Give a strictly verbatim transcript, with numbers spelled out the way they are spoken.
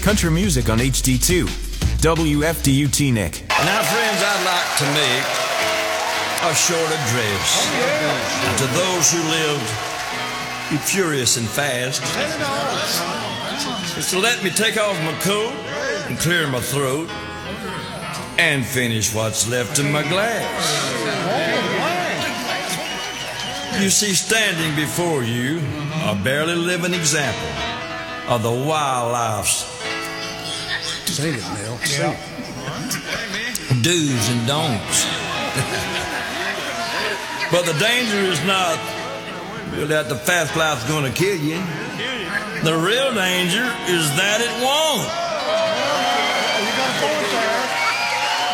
Country music on H D two. W F D U Teaneck. Now, friends, I'd like to make a short address oh, yeah. to those who lived furious and fast. So let me take off my coat and clear my throat and finish what's left in my glass. You see, standing before you, a barely living example of the wild life's Say it, Mel. Yeah. Do's and don'ts. But the danger is not that the fast life's going to kill you. The real danger is that it won't. You got a point there.